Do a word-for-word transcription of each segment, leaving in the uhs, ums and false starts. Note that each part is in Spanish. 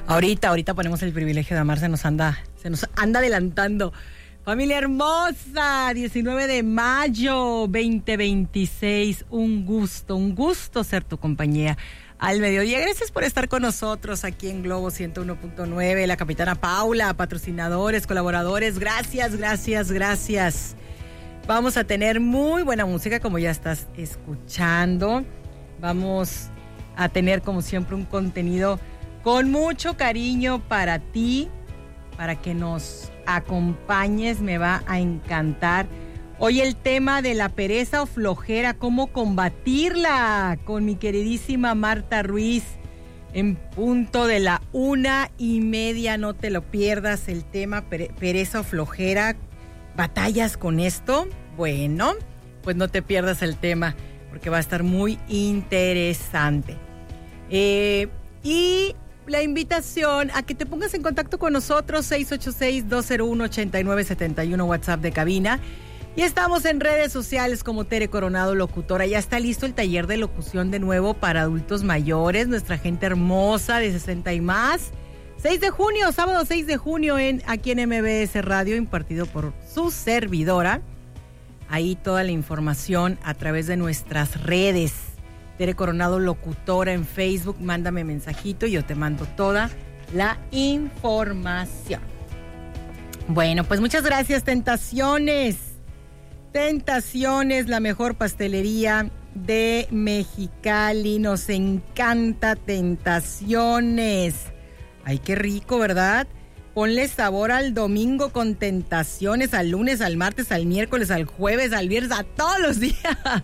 Ahorita, ahorita ponemos El Privilegio de Amar, se nos anda, se nos anda adelantando. Familia hermosa, diecinueve de mayo, veinte veintiséis, un gusto, un gusto ser tu compañía al mediodía. Gracias por estar con nosotros aquí en Globo ciento uno punto nueve, la capitana Paula, patrocinadores, colaboradores, gracias, gracias, gracias. Vamos a tener muy buena música, como ya estás escuchando. Vamos a tener, como siempre, un contenido con mucho cariño para ti, para que nos acompañes, me va a encantar. Hoy el tema de la pereza o flojera, cómo combatirla, con mi queridísima Marta Ruiz, en punto de la una y media, no te lo pierdas, el tema pere- pereza o flojera. ¿Batallas con esto? Bueno, pues no te pierdas el tema, porque va a estar muy interesante. Eh, y la invitación a que te pongas en contacto con nosotros, seis ocho seis, dos cero uno, ocho nueve siete uno, WhatsApp de cabina. Y estamos en redes sociales como Tere Coronado Locutora. Ya está listo el taller de locución de nuevo para adultos mayores, nuestra gente hermosa de sesenta y más. seis de junio, sábado seis de junio, en, aquí en M B S Radio, impartido por su servidora. Ahí toda la información a través de nuestras redes. Tere Coronado Locutora en Facebook, mándame mensajito y yo te mando toda la información. Bueno, pues muchas gracias, Tentaciones. Tentaciones, la mejor pastelería de Mexicali. Nos encanta Tentaciones. Ay, qué rico, ¿verdad? Ponle sabor al domingo con Tentaciones, al lunes, al martes, al miércoles, al jueves, al viernes, a todos los días.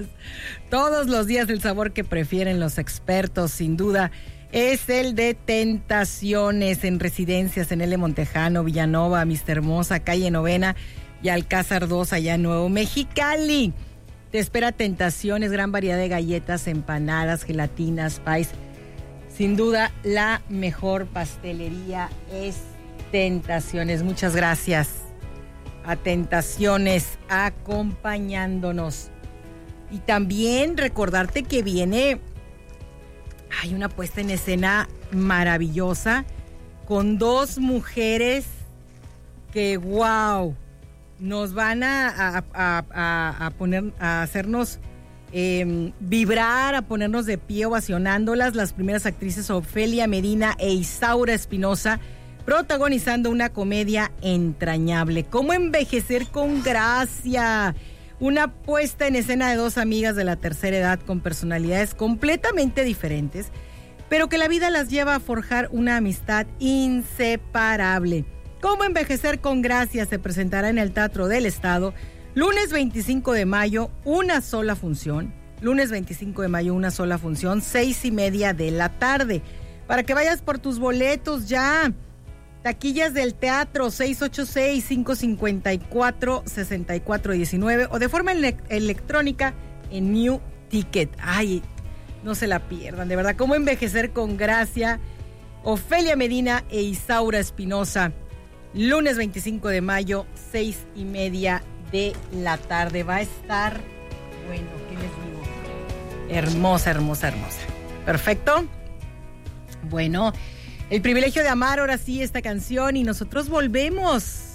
Todos los días el sabor que prefieren los expertos, sin duda, es el de Tentaciones en Residencias, en L. Montejano, Villanova, Mister Hermosa, Calle Novena y Alcázar dos, allá en Nuevo Mexicali. Te espera Tentaciones, gran variedad de galletas, empanadas, gelatinas, pies. Sin duda, la mejor pastelería es Tentaciones. Muchas gracias a Tentaciones acompañándonos. Y también recordarte que viene, hay una puesta en escena maravillosa con dos mujeres que, wow, nos van a, a, a, a poner, a hacernos eh, vibrar, a ponernos de pie ovacionándolas. Las primeras actrices Ofelia Medina e Isaura Espinosa, protagonizando una comedia entrañable. ¿Cómo envejecer con gracia? Una puesta en escena de dos amigas de la tercera edad con personalidades completamente diferentes, pero que la vida las lleva a forjar una amistad inseparable. ¿Cómo envejecer con gracia? Se presentará en el Teatro del Estado, lunes veinticinco de mayo, una sola función. Lunes veinticinco de mayo, una sola función, seis y media de la tarde. Para que vayas por tus boletos ya. Taquillas del teatro, seis ocho seis, cinco cinco cuatro, seis cuatro uno nueve o de forma ele- electrónica en New Ticket. Ay, no se la pierdan, de verdad. ¿Cómo envejecer con gracia? Ofelia Medina e Isaura Espinosa, lunes veinticinco de mayo, seis y media de la tarde. Va a estar, bueno, ¿qué les digo? Hermosa, hermosa, hermosa. Perfecto. Bueno, El Privilegio de Amar, ahora sí, esta canción, y nosotros volvemos.